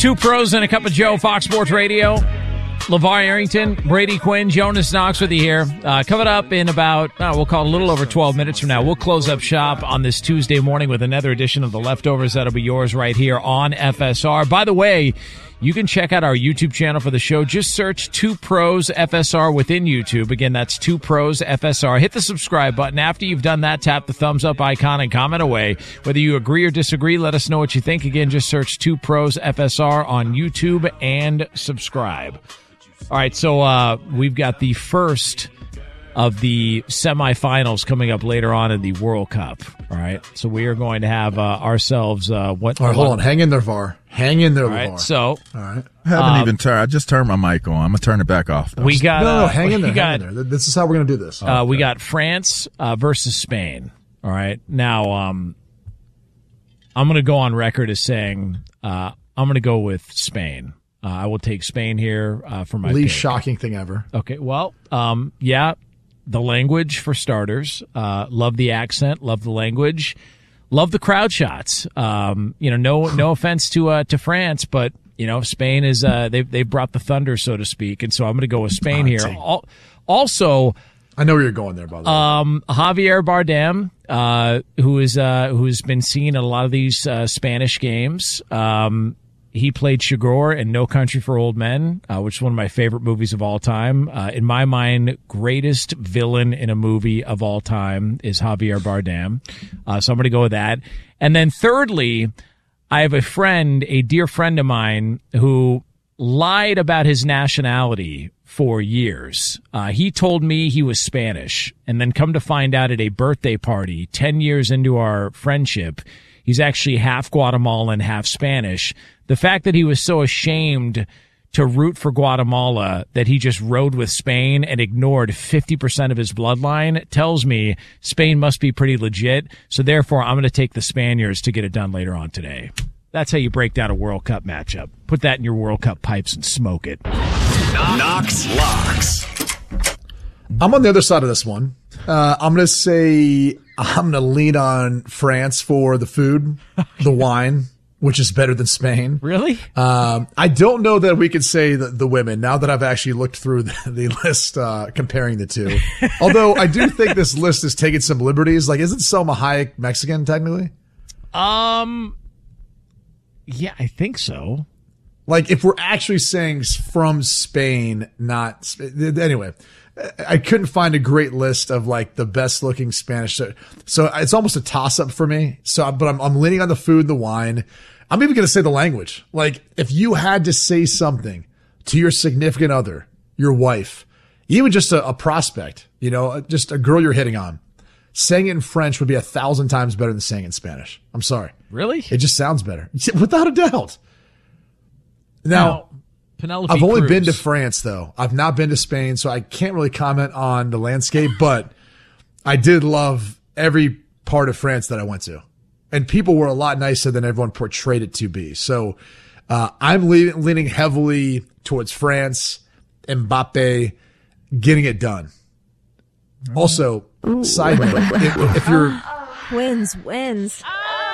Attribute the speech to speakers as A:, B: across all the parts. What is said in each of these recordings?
A: Two pros and a cup of Joe, Fox Sports Radio. LeVar Arrington, Brady Quinn, Jonas Knox with you here. Coming up in about, we'll call it a little over 12 minutes from now. We'll close up shop on this Tuesday morning with another edition of The Leftovers. That'll be yours right here on FSR. By the way, you can check out our YouTube channel for the show. Just search Two Pros FSR within YouTube. Again, that's Two Pros FSR. Hit the subscribe button. After you've done that, tap the thumbs up icon and comment away. Whether you agree or disagree, let us know what you think. Again, just search Two Pros FSR on YouTube and subscribe. All right, so we've got the first of the semifinals coming up later on in the World Cup. All right, so we are going to have ourselves what?
B: All right, hold on. Hang in there, VAR. Hang in there, VAR.
A: All right, so
B: all right.
C: I haven't even turned. I just turned my mic on. I'm gonna turn it back off, though.
A: We got
B: no. Hang in there. Hang in there. This is how we're gonna do this.
A: We got France versus Spain. All right, now I'm gonna go on record as saying I'm gonna go with Spain. I will take Spain here for my
B: least
A: pick.
B: Shocking thing ever.
A: Okay, well, yeah, the language for starters. Love the accent, love the language, love the crowd shots. No offense to France, but Spain is they brought the thunder, so to speak, and so I'm going to go with Spain here. Also,
B: I know where you're going there, by the way.
A: Javier Bardem, who's been seen in a lot of these Spanish games. He played Chigurh in No Country for Old Men, which is one of my favorite movies of all time. In my mind, greatest villain in a movie of all time is Javier Bardem. So I'm going to go with that. And then thirdly, I have a dear friend of mine who lied about his nationality for years. He told me he was Spanish, and then come to find out at a birthday party 10 years into our friendship, he's actually half Guatemalan, half Spanish. The fact that he was so ashamed to root for Guatemala that he just rode with Spain and ignored 50% of his bloodline tells me Spain must be pretty legit. So therefore, I'm going to take the Spaniards to get it done later on today. That's how you break down a World Cup matchup. Put that in your World Cup pipes and smoke it.
D: Knox Locks.
B: I'm on the other side of this one. I'm going to say I'm going to lean on France for the food, the wine, which is better than Spain.
A: Really?
B: I don't know that we could say the women, now that I've actually looked through the list, comparing the two. Although I do think this list is taking some liberties. Like, isn't Selma Hayek Mexican, technically?
A: Yeah, I think so.
B: Like, if we're actually saying from Spain, not... Anyway, I couldn't find a great list of, like, the best-looking Spanish. So it's almost a toss-up for me. But I'm leaning on the food and the wine. I'm even going to say the language. Like, if you had to say something to your significant other, your wife, even just a prospect, just a girl you're hitting on, saying it in French would be 1,000 times better than saying it in Spanish. I'm sorry.
A: Really?
B: It just sounds better. Without a doubt. Now,
A: Penelope
B: I've only
A: Cruz.
B: been to France, though. I've not been to Spain, so I can't really comment on the landscape, but I did love every part of France that I went to. And people were a lot nicer than everyone portrayed it to be. So I'm leaning heavily towards France, Mbappe, getting it done. Also, side note, if you're...
E: Wins.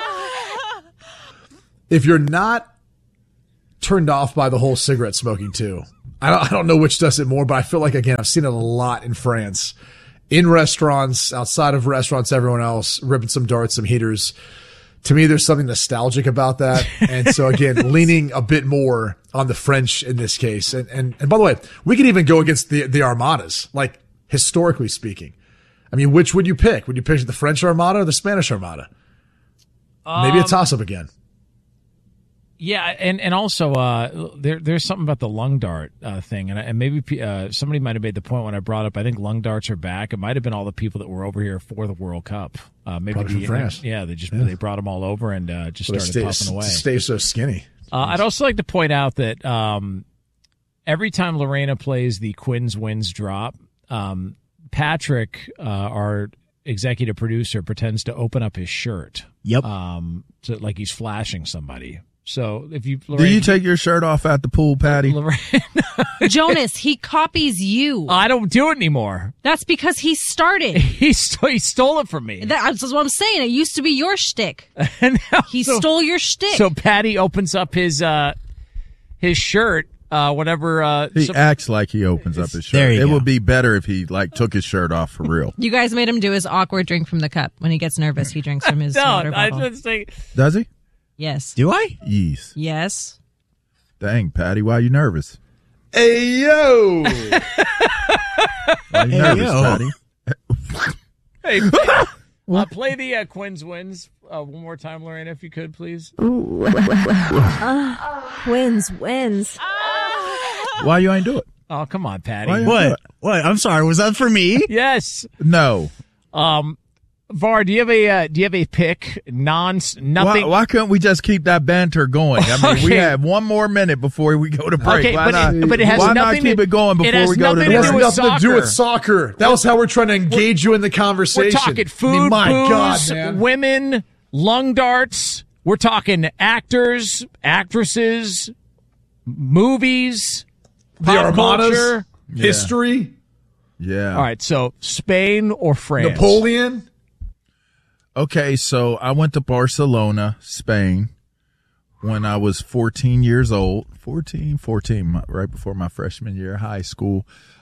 B: If you're not turned off by the whole cigarette smoking too, I don't know which does it more, but I feel like, again, I've seen it a lot in France, in restaurants, outside of restaurants, everyone else ripping some darts, some heaters. To me, there's something nostalgic about that. And so again, leaning a bit more on the French in this case. And by the way, we could even go against the Armadas, like historically speaking. I mean, which would you pick? Would you pick the French Armada or the Spanish Armada? Maybe a toss-up again.
A: Yeah, and also there's something about the lung dart thing, and maybe somebody might have made the point when I brought up. I think lung darts are back. It might have been all the people that were over here for the World Cup. Maybe
B: probably from France.
A: Yeah, they brought them all over and just started puffing away.
B: Stay so skinny.
A: I'd also like to point out that every time Lorena plays the Quinn's Wins drop, Patrick, our executive producer, pretends to open up his shirt.
F: Yep.
A: Like he's flashing somebody. So if you,
C: Lorraine, do you take your shirt off at the pool, Patty?
E: Jonas, he copies you.
A: I don't do it anymore.
E: That's because he started.
A: He stole it from me.
E: That's what I'm saying. It used to be your shtick. He stole your shtick.
A: So Patty opens up his his shirt whenever
C: He acts like he opens up his shirt.
F: There you
C: It
F: go.
C: would be better if he took his shirt off for real.
E: You guys made him do his awkward drink from the cup. When he gets nervous, he drinks from his water
A: I
E: bottle.
A: just think
C: Does he?
E: Yes.
F: Do I?
C: Yes.
E: Yes.
C: Dang, Patty, why are you nervous?
B: Hey, yo.
C: Why are you nervous,
F: yo.
C: Patty?
A: hey, play the Quinn's wins one more time, Lorena, if you could, please.
E: Wins.
C: Why you ain't do it?
A: Oh, come on, Patty.
C: Why you-
F: What? I'm sorry. Was that for me?
A: Yes.
C: No.
A: Var, do you have a pick? Nothing.
C: Why couldn't we just keep that banter going? I mean, we
A: Okay.
C: have one more minute before we go to break.
A: Okay,
C: why
A: but
C: not,
A: it has
C: why
A: nothing
C: not keep
A: to-
C: it going
A: it
C: before
A: has
C: we go to
A: nothing
C: the
B: It
A: to
B: has
A: do
C: break?
A: with
B: nothing to do with
A: soccer.
B: soccer. That was how we're trying to engage you in the conversation.
A: We're talking food,
B: I mean, my
A: booze,
B: God, man.
A: women, lung darts. We're talking actors, actresses, movies,
B: The
A: pop
B: Armadas,
A: culture.
B: history,
C: Yeah.
A: All right, so Spain or France?
B: Napoleon.
C: Okay, so I went to Barcelona, Spain, when I was 14 years old. 14, right before my freshman year of high school.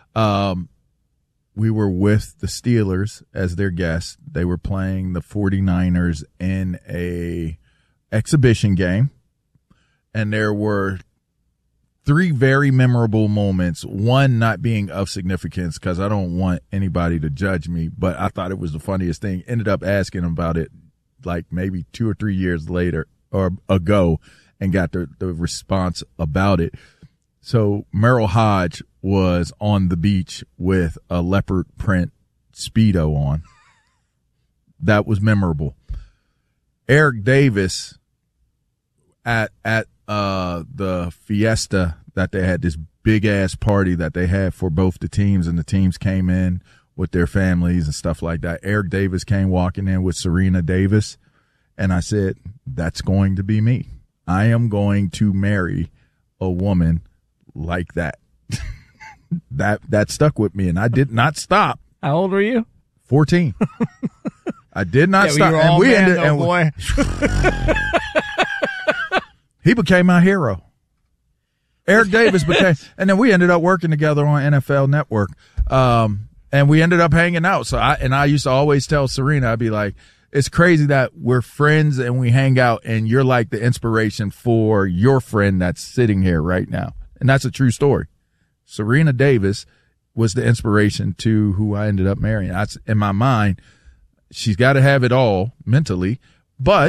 C: We were with the Steelers as their guests. They were playing the 49ers in a exhibition game, and there were three very memorable moments. One not being of significance because I don't want anybody to judge me, but I thought it was the funniest thing. Ended up asking him about it like maybe 2 or 3 years later or ago and got the response about it. So Merrill Hodge was on the beach with a leopard print Speedo on. That was memorable. Eric Davis at the fiesta that they had, this big ass party that they had for both the teams, and the teams came in with their families and stuff like that. Eric Davis came walking in with Serena Davis, and I said, that's going to be me. I am going to marry a woman like that. that stuck with me, and I did not stop.
A: How old were you?
C: 14. I did not
A: Yeah,
C: stop.
A: you were
C: And
A: all
C: we
A: man,
C: ended,
A: though,
C: and
A: boy.
C: he became my hero. Eric Davis became, and then we ended up working together on NFL Network. And we ended up hanging out. So I used to always tell Serena, I'd be like, it's crazy that we're friends and we hang out and you're like the inspiration for your friend that's sitting here right now. And that's a true story. Serena Davis was the inspiration to who I ended up marrying. That's, in my mind, she's got to have it all mentally, but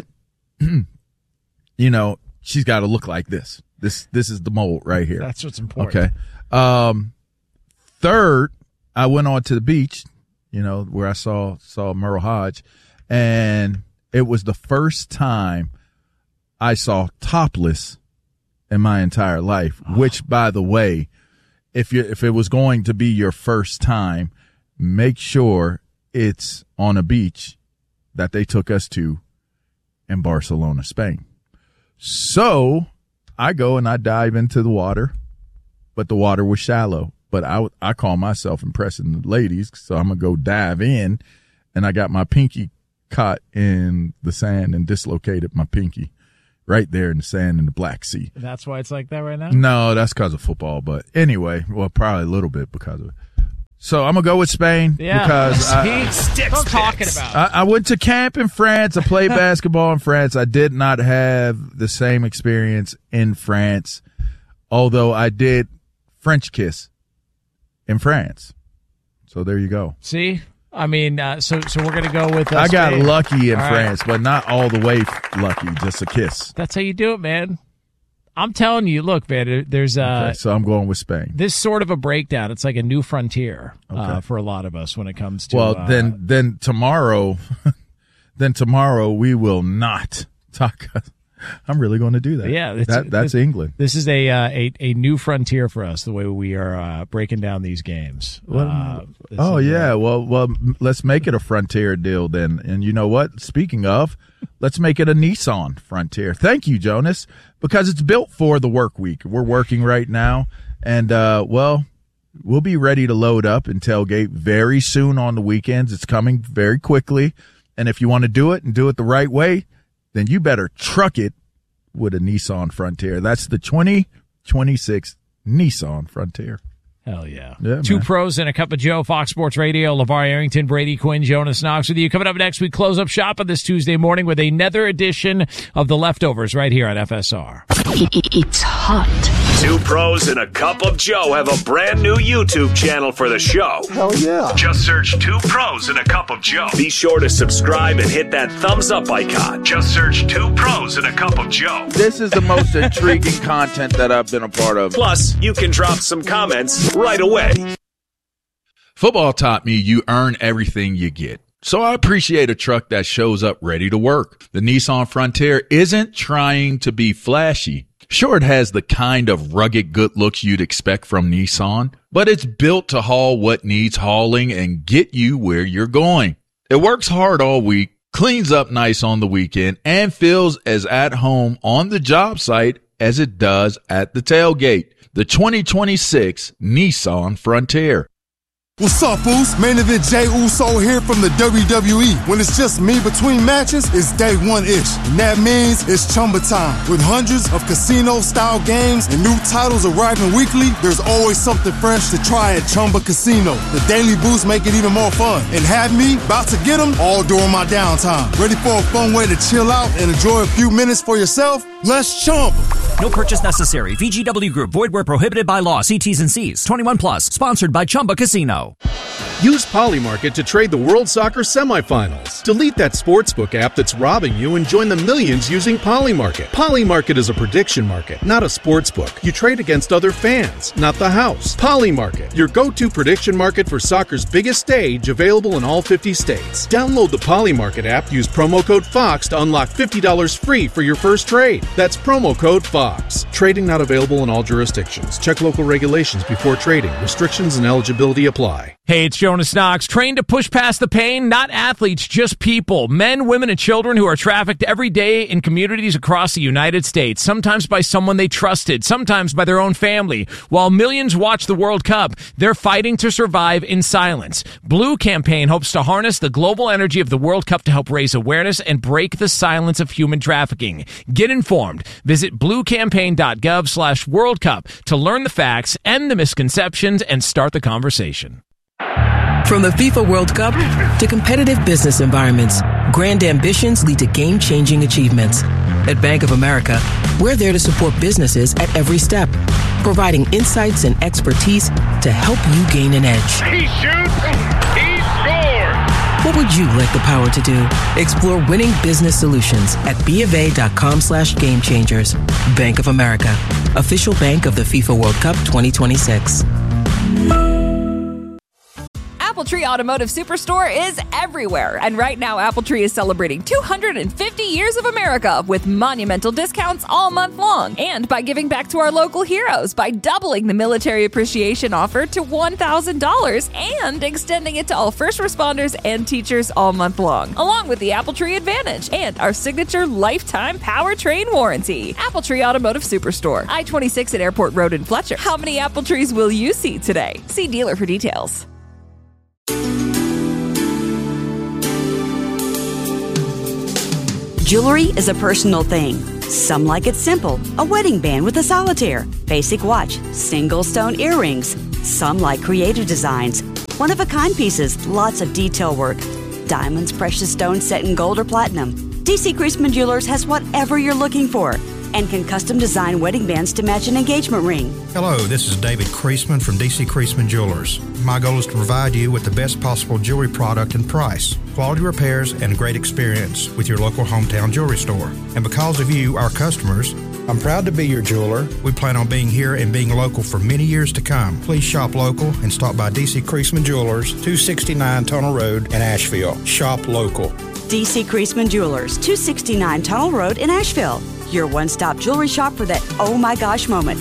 C: you know, she's got to look like this. This is the mold right here.
A: That's what's important.
C: Okay. Third, I went on to the beach, you know, where I saw Merle Hodge, and it was the first time I saw topless in my entire life, which, by the way, if it was going to be your first time, make sure it's on a beach that they took us to in Barcelona, Spain. So I go and I dive into the water, but the water was shallow. But I call myself impressing the ladies, so I'm going to go dive in, and I got my pinky caught in the sand and dislocated my pinky right there in the sand in the Black Sea.
A: That's why it's like that right now?
C: No, that's because of football. But anyway, well, probably a little bit because of it. So I'm going to go with Spain because
A: That's what I'm talking about.
C: I went to camp in France. I played basketball in France. I did not have the same experience in France, although I did French kiss in France. So there you go.
A: See? I mean, so we're going to go with
C: I got
A: Spain.
C: lucky in
A: All right.
C: France, but not all the way lucky, just a kiss.
A: That's how you do it, man. I'm telling you, look, man, there's
C: Okay, so I'm going with Spain.
A: this sort of a breakdown. It's like a new frontier for a lot of us when it comes to.
C: Well, then tomorrow we will not talk. I'm really going to do that.
A: Yeah,
C: that's England.
A: This is a new frontier for us. The way we are breaking down these games.
C: Oh yeah, well, let's make it a Frontier deal then. And you know what? Speaking of, let's make it a Nissan Frontier. Thank you, Jonas, because it's built for the work week. We're working right now, and we'll be ready to load up and tailgate very soon on the weekends. It's coming very quickly, and if you want to do it and do it the right way, then you better truck it with a Nissan Frontier. That's the 2022 2026 Nissan Frontier.
A: Hell yeah.
C: Yeah,
A: Two
C: man.
A: pros and a cup of Joe, Fox Sports Radio, LeVar Arrington, Brady Quinn, Jonas Knox with you. Coming up next, we close up shop on this Tuesday morning with another edition of The Leftovers right here on FSR.
G: It's hot.
D: Two pros and a cup of Joe have a brand new YouTube channel for the show.
H: Hell yeah.
D: Just search Two Pros and a Cup of Joe. Be sure to subscribe and hit that thumbs up icon. Just search Two Pros and a Cup of Joe.
I: This is the most intriguing content that I've been a part of.
D: Plus, you can drop some comments right away.
J: Football taught me you earn everything you get. So I appreciate a truck that shows up ready to work. The Nissan Frontier isn't trying to be flashy. Sure, it has the kind of rugged good looks you'd expect from Nissan, but it's built to haul what needs hauling and get you where you're going. It works hard all week, cleans up nice on the weekend, and feels as at home on the job site as it does at the tailgate. The 2026 Nissan Frontier.
H: What's up, Boost? Main event Jey Uso here from the WWE. When it's just me between matches, it's day one-ish. And that means it's Chumba time. With hundreds of casino-style games and new titles arriving weekly, there's always something fresh to try at Chumba Casino. The Daily Boost make it even more fun. And have me about to get them all during my downtime. Ready for a fun way to chill out and enjoy a few minutes for yourself? Let's Chumba.
K: No purchase necessary. VGW Group. Void where prohibited by law. See T's and C's. 21 plus. Sponsored by Chumba Casino.
L: Use Polymarket to trade the World Soccer semifinals. Delete that sportsbook app that's robbing you and join the millions using Polymarket. Polymarket is a prediction market, not a sportsbook. You trade against other fans, not the house. Polymarket, your go-to prediction market for soccer's biggest stage, available in all 50 states. Download the Polymarket app, use promo code FOX to unlock $50 free for your first trade. That's promo code FOX. Trading not available in all jurisdictions. Check local regulations before trading. Restrictions and eligibility apply.
A: Hey, it's Jonas Knox. Trained to push past the pain, not athletes, just people. Men, women, and children who are trafficked every day in communities across the United States, sometimes by someone they trusted, sometimes by their own family. While millions watch the World Cup, they're fighting to survive in silence. Blue Campaign hopes to harness the global energy of the World Cup to help raise awareness and break the silence of human trafficking. Get informed. Visit bluecampaign.gov/World Cup to learn the facts, end the misconceptions, and start the conversation.
M: From the FIFA World Cup to competitive business environments, grand ambitions lead to game-changing achievements. At Bank of America, we're there to support businesses at every step, providing insights and expertise to help you gain an edge.
N: He shoots, he scores!
M: What would you like the power to do? Explore winning business solutions at BofA.com/gamechangers. Bank of America, official bank of the FIFA World Cup 2026.
O: AppleTree Automotive Superstore is everywhere. And right now, AppleTree is celebrating 250 years of America with monumental discounts all month long. And by giving back to our local heroes by doubling the military appreciation offer to $1,000 and extending it to all first responders and teachers all month long, along with the AppleTree Advantage and our signature lifetime powertrain warranty. AppleTree Automotive Superstore, I-26 at Airport Road in Fletcher. How many apple trees will you see today? See dealer for details.
P: Jewelry is a personal thing. Some like it simple, a wedding band with a solitaire, basic watch, single stone earrings. Some like creative designs, one-of-a-kind pieces, lots of detail work. Diamonds, precious stones set in gold or platinum. DC Creasman Jewelers has whatever you're looking for and can custom design wedding bands to match an engagement ring.
Q: Hello, this is David Creasman from DC Creasman Jewelers. My goal is to provide you with the best possible jewelry product and price, quality repairs, and a great experience with your local hometown jewelry store. And because of you, our customers, I'm proud to be your jeweler. We plan on being here and being local for many years to come. Please shop local and stop by DC Creasman Jewelers, 269 Tunnel Road in Asheville. Shop local.
P: DC Creasman Jewelers, 269 Tunnel Road in Asheville. Your one-stop jewelry shop for that oh my gosh moment.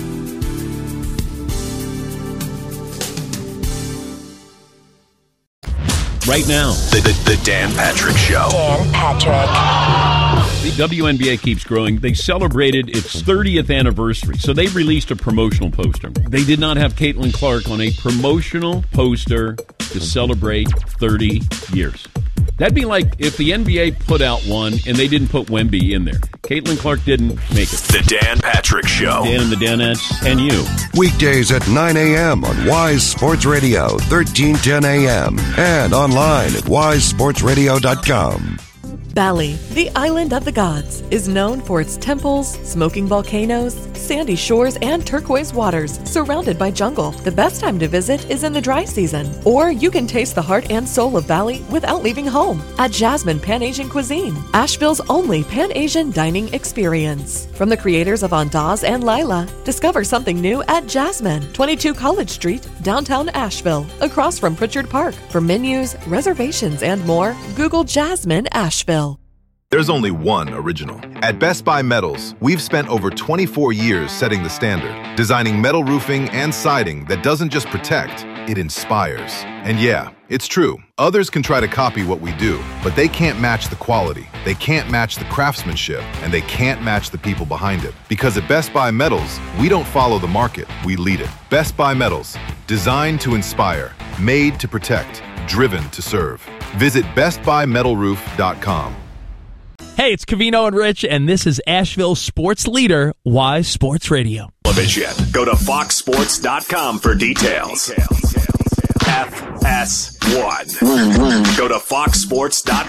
R: Right now,
D: the Dan Patrick Show.
G: Dan Patrick.
R: The WNBA keeps growing. They celebrated its 30th anniversary, so they released a promotional poster. They did not have Caitlin Clark on a promotional poster to celebrate 30 years. That'd be like if the NBA put out one and they didn't put Wemby in there. Caitlin Clark didn't make it.
D: The Dan Patrick Show.
R: Dan and the Danettes and you.
S: Weekdays at 9 a.m. on Wise Sports Radio, 1310 a.m. and online at wisesportsradio.com.
T: Bali, the island of the gods, is known for its temples, smoking volcanoes, sandy shores, and turquoise waters, surrounded by jungle. The best time to visit is in the dry season. Or you can taste the heart and soul of Bali without leaving home at Jasmine Pan-Asian Cuisine, Asheville's only Pan-Asian dining experience. From the creators of Andaz and Lila, discover something new at Jasmine, 22 College Street, downtown Asheville, across from Pritchard Park. For menus, reservations, and more, Google Jasmine Asheville.
U: There's only one original. At Best Buy Metals, we've spent over 24 years setting the standard, designing metal roofing and siding that doesn't just protect, it inspires. And yeah, it's true. Others can try to copy what we do, but they can't match the quality, they can't match the craftsmanship, and they can't match the people behind it. Because at Best Buy Metals, we don't follow the market, we lead it. Best Buy Metals, designed to inspire, made to protect, driven to serve. Visit bestbuymetalroof.com.
V: Hey, it's Covino and Rich, and this is Asheville's sports leader, Wise Sports Radio.
D: Television. Go to foxsports.com for details. FS1. Go to foxsports.com.